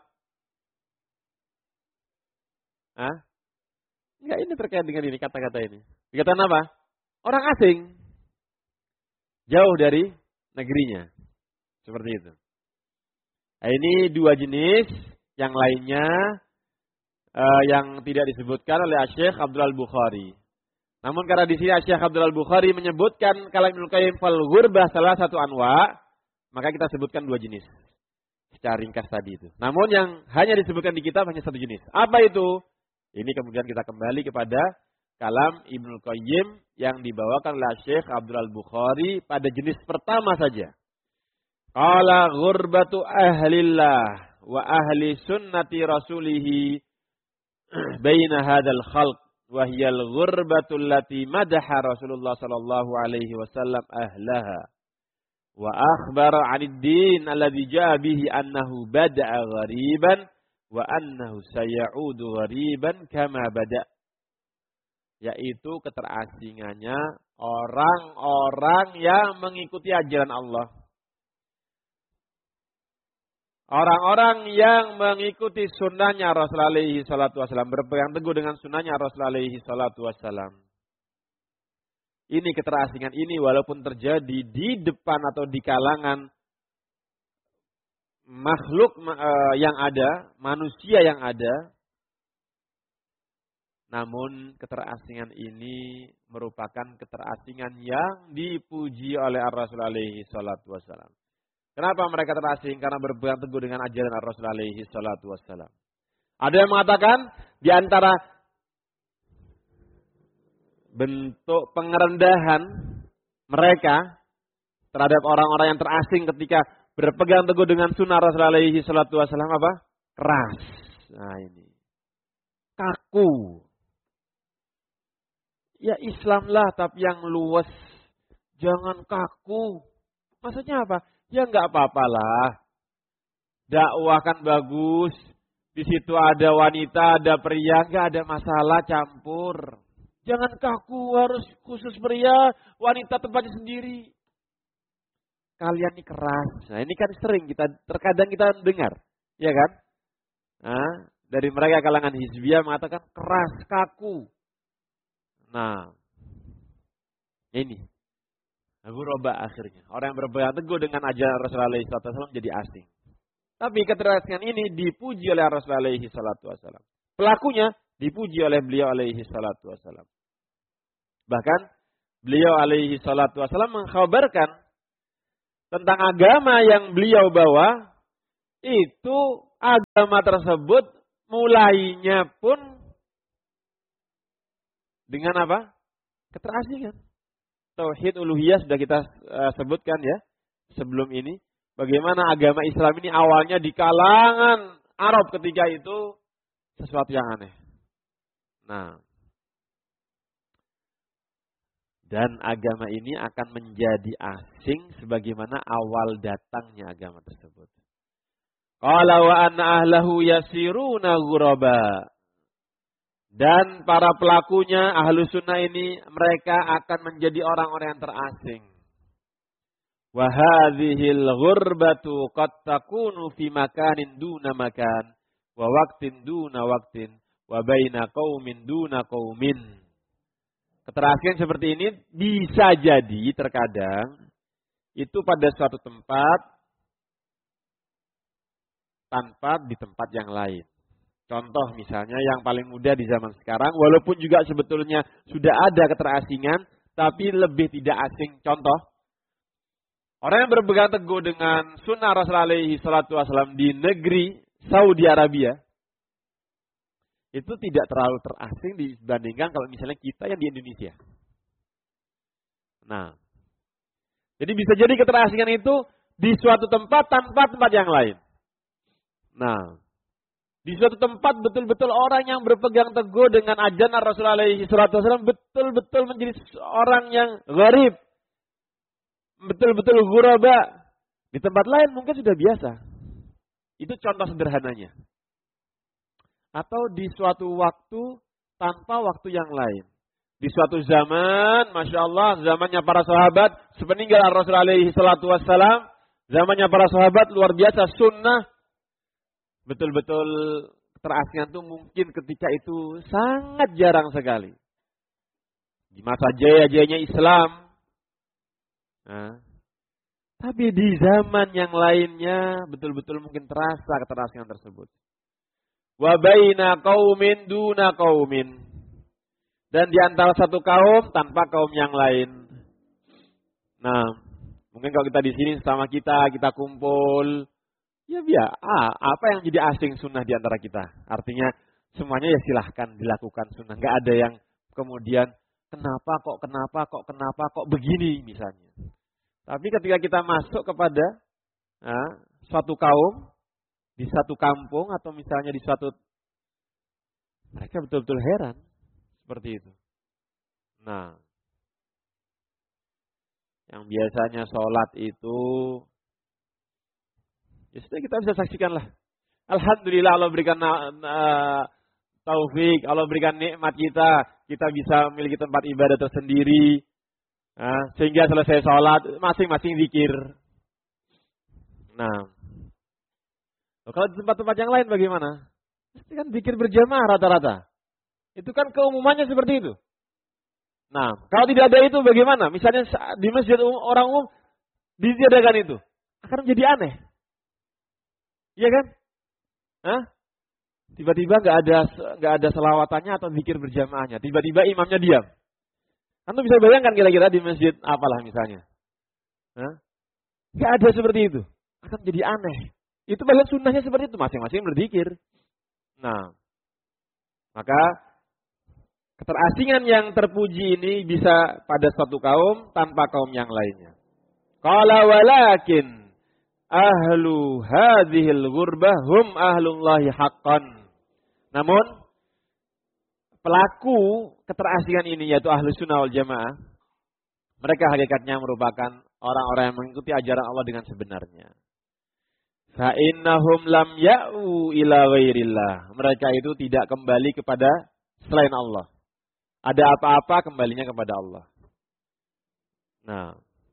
Hah? Enggak, ini terkait dengan ini, kata-kata ini. Dikatakan apa? Orang asing. Jauh dari negerinya. Seperti itu. Nah, ini dua jenis. Yang lainnya uh, yang tidak disebutkan oleh Syekh Abdul Al-Bukhari. Namun karena di sini Syekh Abdul Al-Bukhari menyebutkan kalam Ibnu Qayyim fal ghurbah salah satu anwa, maka kita sebutkan dua jenis. Secara ringkas tadi itu. Namun yang hanya disebutkan di kitab hanya satu jenis. Apa itu? Ini kemudian kita kembali kepada kalam Ibnu Qayyim yang dibawakan oleh Syekh Abdul Al-Bukhari pada jenis pertama saja. Qala ghurbatu ahlillah wa ahli sunnati rasulih baina hadzal khalq wa hiya al-ghurbatu allati madaha Rasulullah sallallahu alaihi wasallam ahlaha. Wa akhbara 'anid din alladhi jaa bihi annahu bada'a ghariban wa annahu sayaudu ghariban kama bada'. Yaitu keterasingannya orang-orang yang mengikuti ajaran Allah. Orang-orang yang mengikuti sunnahnya Rasulullah alaihi salatu wasallam, berpegang teguh dengan sunnahnya Rasulullah alaihi salatu wasallam. Ini keterasingan ini walaupun terjadi di depan atau di kalangan makhluk yang ada, manusia yang ada, namun keterasingan ini merupakan keterasingan yang dipuji oleh Ar-Rasul alaihi salatu wassalam. Kenapa mereka terasing? Karena berpegang teguh dengan ajaran Ar-Rasul alaihi salatu wassalam. Ada yang mengatakan di antara bentuk pengerendahan mereka terhadap orang-orang yang terasing ketika berpegang teguh dengan sunnah Rasulullah alaihi salatu wasallam apa? Keras. Nah ini. Kaku. Ya Islamlah tapi yang luwes. Jangan kaku. Maksudnya apa? Ya enggak apa-apalah. Dakwah kan bagus. Di situ ada wanita, ada pria, enggak ada masalah campur. Jangan kaku, harus khusus pria, wanita tempatnya sendiri. Kalian ini keras. Nah ini kan sering kita, terkadang kita dengar. Ya kan? Nah, dari mereka kalangan hizbiyah mengatakan keras, kaku. Nah, ini. Abu Roba akhirnya. Orang yang berpegang teguh dengan ajaran Rasulullah alaihi salatu wasallam jadi asing. Tapi keterasingan ini dipuji oleh Rasulullah alaihi salatu wasallam. Pelakunya dipuji oleh beliau alaihi salatu wasallam. Bahkan beliau alaihi salatu wasallam mengkhabarkan tentang agama yang beliau bawa itu agama tersebut mulainya pun dengan apa? Keterasingan. Tauhid uluhiyah sudah kita uh, sebutkan ya sebelum ini. Bagaimana agama Islam ini awalnya di kalangan Arab ketika itu sesuatu yang aneh. Nah, dan agama ini akan menjadi asing sebagaimana awal datangnya agama tersebut. Qala wa anna ahlahu yasiruna ghuraba. Dan para pelakunya ahlu sunnah ini mereka akan menjadi orang-orang yang terasing. Wa hadhil ghurbatu qad takunu fi makanin duna makan wa waqtin duna waqtin wa baina qaumin duna qaumin. Keterasingan seperti ini bisa jadi terkadang itu pada suatu tempat tanpa di tempat yang lain. Contoh misalnya yang paling mudah di zaman sekarang, walaupun juga sebetulnya sudah ada keterasingan, tapi lebih tidak asing. Contoh, orang yang berpegang teguh dengan sunnah Rasulullah alaihi salatu wasallam di negeri Saudi Arabia, itu tidak terlalu terasing dibandingkan kalau misalnya kita yang di Indonesia. Nah, jadi bisa jadi keterasingan itu di suatu tempat tanpa tempat yang lain. Nah, di suatu tempat betul-betul orang yang berpegang teguh dengan ajaran Rasulullah alaihi salatu wasallam betul-betul menjadi orang yang gharib. Betul-betul ghuraba. Di tempat lain mungkin sudah biasa. Itu contoh sederhananya. Atau di suatu waktu tanpa waktu yang lain. Di suatu zaman, Masya Allah, zamannya para sahabat, sepeninggal Rasulullah alaihi salatu wasallam, zamannya para sahabat luar biasa sunnah. Betul-betul keterasingan itu mungkin ketika itu sangat jarang sekali. Di masa jaya-jayanya Islam. Nah, tapi di zaman yang lainnya betul-betul mungkin terasa keterasingan tersebut. Wa baina qaumin duna qaumin. Dan di antara satu kaum tanpa kaum yang lain. Nah, mungkin kalau kita di sini sama kita, kita kumpul. Ya biar, ah, apa yang jadi asing sunnah di antara kita? Artinya semuanya ya silahkan dilakukan sunnah. Gak ada yang kemudian kenapa kok, kenapa kok, kenapa kok begini misalnya. Tapi ketika kita masuk kepada nah, suatu kaum, di satu kampung atau misalnya di suatu, mereka betul-betul heran seperti itu. Nah, yang biasanya sholat itu ya sudah kita bisa saksikanlah. Alhamdulillah Allah berikan uh, taufik, Allah berikan nikmat kita, kita bisa memiliki tempat ibadah tersendiri. Uh, sehingga selesai sholat, masing-masing zikir. Nah, kalau di tempat-tempat yang lain bagaimana? Pasti kan zikir berjamaah rata-rata. Itu kan keumumannya seperti itu. Nah, kalau tidak ada itu bagaimana? Misalnya di masjid orang umum ditiadakan itu, akan menjadi aneh. Iya kan? Hah? Tiba-tiba nggak ada nggak ada selawatannya atau zikir berjamaahnya. Tiba-tiba imamnya diam. Anda bisa bayangkan kira-kira di masjid apalah misalnya. Hah? Nggak ada seperti itu. Akan jadi aneh. Itu bagian sunnahnya seperti itu. Masing-masing berzikir. Nah, maka keterasingan yang terpuji ini bisa pada suatu kaum tanpa kaum yang lainnya. Qala walakin ahlu hadhil ghurbah hum ahlullahi haqqan. Namun pelaku keterasingan ini yaitu ahlu sunnah wal jamaah, mereka hakikatnya merupakan orang-orang yang mengikuti ajaran Allah dengan sebenarnya. Fa innahum lam ya'u ila ghairillah. Mereka itu tidak kembali kepada selain Allah. Ada apa-apa kembalinya kepada Allah. Nah,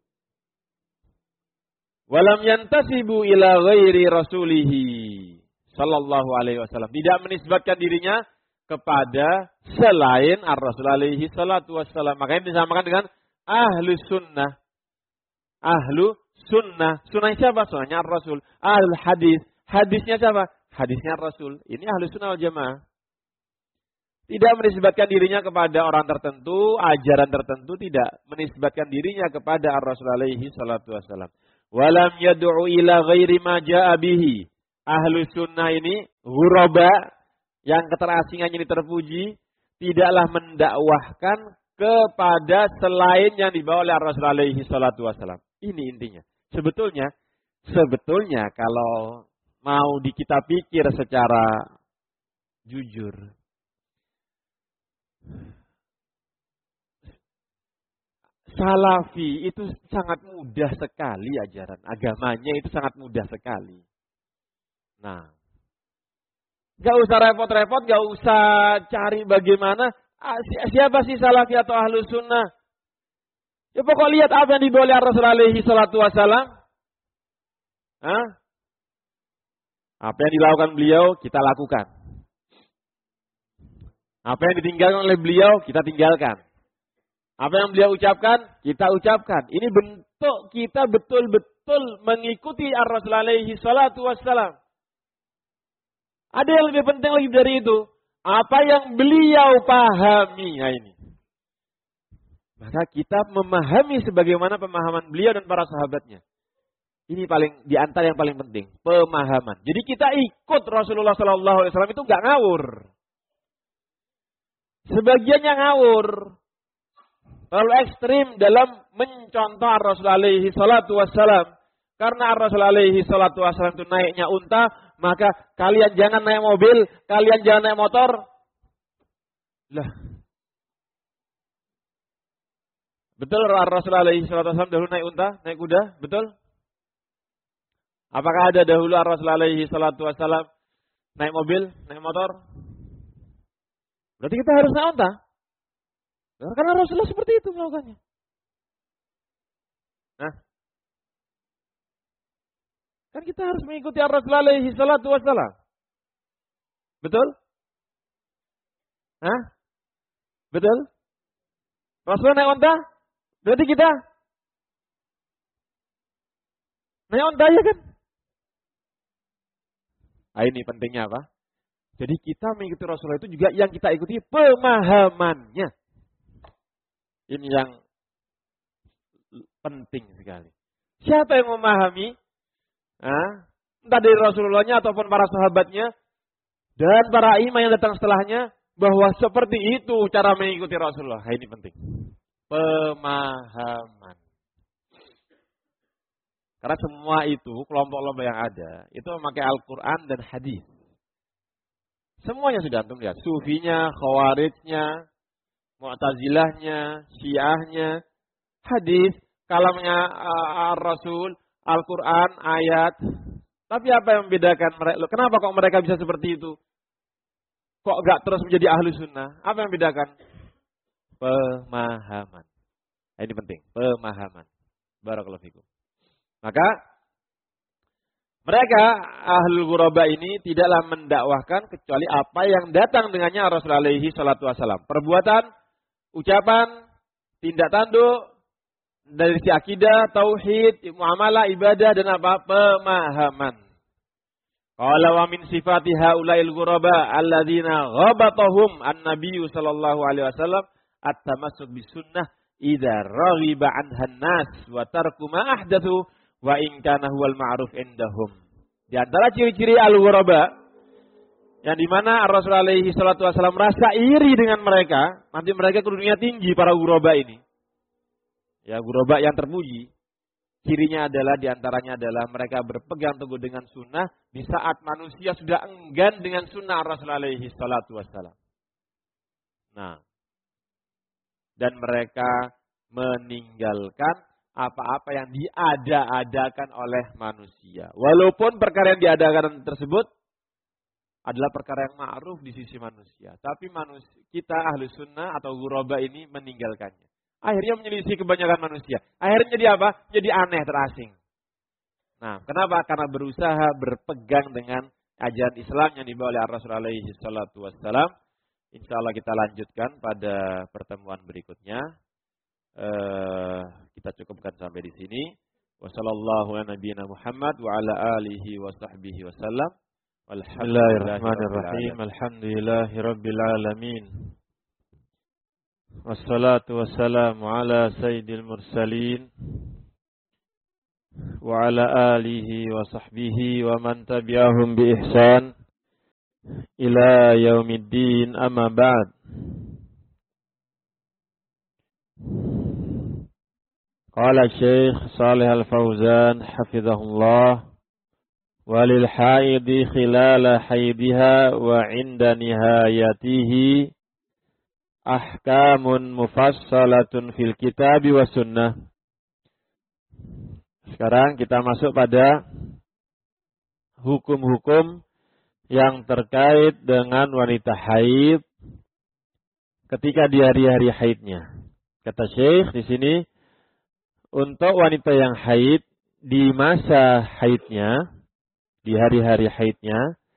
walam yantasibu ila ghairi rasulihi sallallahu alaihi wasallam. Tidak menisbatkan dirinya kepada selain ar-rasul alaihi salatu wassalam. Makanya disamakan dengan ahlu sunnah. Ahlu sunnah. Sunnah siapa? Sunnahnya ar-rasul. Ahlu hadis. Hadisnya siapa? Hadisnya ar-rasul. Ini ahlu sunnah wal jamaah. Tidak menisbatkan dirinya kepada orang tertentu, ajaran tertentu, tidak. Menisbatkan dirinya kepada ar-rasul alaihi salatu wassalam. Walam yad'u ila ghairi ma ja'a bihi. ahlu sunnah ini, ghuraba, yang keterasingannya ini terpuji, tidaklah mendakwahkan kepada selain yang dibawa oleh Rasulullah alaihi salatu wassalam. Ini intinya. Sebetulnya, sebetulnya kalau mau di kita pikir secara jujur, Salafi itu sangat mudah sekali ajaran agamanya, itu sangat mudah sekali. Nah, gak usah repot-repot, gak usah cari bagaimana siapa sih Salafi atau Ahlus Sunnah. Ya pokok lihat apa yang dibawa oleh Rasulullah alaihi salatu wassalam. Hah? Apa yang dilakukan beliau kita lakukan. Apa yang ditinggalkan oleh beliau kita tinggalkan. Apa yang beliau ucapkan, kita ucapkan. Ini bentuk kita betul-betul mengikuti Ar-Rasul alaihi salatu wassalam. Ada yang lebih penting lagi dari itu. Apa yang beliau pahami. Nah ini. Maka kita memahami sebagaimana pemahaman beliau dan para sahabatnya. Ini paling di antara yang paling penting. Pemahaman. Jadi kita ikut Rasulullah sallallahu alaihi wasallam itu gak ngawur. Sebagiannya ngawur. Terlalu ekstrim dalam mencontoh Rasulullah alaihi salatu wassalam. Karena Rasulullah alaihi salatu wassalam itu naiknya unta, maka kalian jangan naik mobil, kalian jangan naik motor. Lah. Betul Rasulullah alaihi salatu wassalam dahulu naik unta, naik kuda? Betul? Apakah ada dahulu Rasulullah alaihi salatu wassalam naik mobil, naik motor? Berarti kita harus naik unta. Karena Rasulullah seperti itu melakukannya. Nah, kan kita harus mengikuti Rasulullah alaihi salatu wassalam. Betul? Hah? Betul? Rasulullah naik unta? Berarti kita naik unta ya kan? Nah, ini pentingnya apa? Jadi kita mengikuti Rasulullah itu juga yang kita ikuti pemahamannya. Ini yang penting sekali. Siapa yang memahami? Nah, entah dari Rasulullahnya ataupun para sahabatnya dan para imam yang datang setelahnya, bahwa seperti itu cara mengikuti Rasulullah. Nah, ini penting. Pemahaman. Karena semua itu kelompok-kelompok yang ada itu memakai Al-Quran dan hadis. Semuanya sudah antum lihat. Sufinya, Khawarijnya, Mu'tazilahnya, Syiahnya, hadis, kalamnya uh, Rasul, Al-Quran, ayat. Tapi apa yang membedakan mereka? Kenapa kok mereka bisa seperti itu? Kok gak terus menjadi ahlu sunnah? Apa yang membedakan? Pemahaman. Nah, ini penting, pemahaman. Barakallahu fikum. Maka mereka ahlul ghuraba ini tidaklah mendakwahkan kecuali apa yang datang dengannya Rasulullah alaihi salatu wassalam. Perbuatan, ucapan, tindak tanduk, dari si akidah, tauhid, muamalah, ibadah, dan apa? Pemahaman. Qala wa min sifati haula'il ghuraba alladzina ghabatahum an-nabiyyu sallallahu alaihi wasallam at-tamassuk bisunnah idza raghiba anhan nas wa tarku ma ahdatsu wa in kana huwal ma'ruf indahum. Di antara ciri-ciri al-ghuraba yang dimana Rasulullah alaihi salatu wasallam rasa iri dengan mereka, nanti mereka ke dunia tinggi para ghuraba ini. Ya, ghuraba yang terpuji. Cirinya adalah diantaranya adalah mereka berpegang teguh dengan sunnah di saat manusia sudah enggan dengan sunnah Rasulullah alaihi salatu wasallam. Nah, dan mereka meninggalkan apa-apa yang diada-adakan oleh manusia. Walaupun perkara yang diadakan tersebut adalah perkara yang ma'ruf di sisi manusia. Tapi manusia, kita ahlu sunnah atau ghuraba ini meninggalkannya. Akhirnya menyelisih kebanyakan manusia. Akhirnya jadi apa? Jadi aneh, terasing. Nah, kenapa? Karena berusaha berpegang dengan ajaran Islam yang dibawa oleh Rasulullah alaihi salatu wassalam. Insya Allah kita lanjutkan pada pertemuan berikutnya. Uh, kita cukupkan sampai di sini. Wassallallahu ala nabiyyina Muhammad wa ala alihi wa sahbihi wasallam. Bismillahirrahmanirrahim. Alhamdulillahirabbil alamin. Wassalatu wassalamu ala sayyidil mursalin وعلى آله وصحبه ومن تبعهم بإحسان إلى يوم الدين أما بعد. قال الشيخ صالح الفوزان حفظه الله: وللحائض خلال حيضها وعند نهايته أحكام مفصلة في الكتاب والسنة. Sekarang kita masuk pada hukum-hukum yang terkait dengan wanita haid ketika di hari-hari haidnya. Kata Syekh di sini, untuk wanita yang haid di masa haidnya, di hari-hari haidnya,